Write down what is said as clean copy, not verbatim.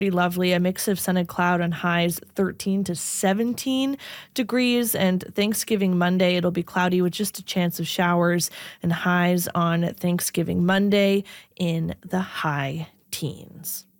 Be lovely. A mix of sun and cloud on highs 13 to 17 degrees. And Thanksgiving Monday, it'll be cloudy with just a chance of showers and highs on Thanksgiving Monday in the high teens.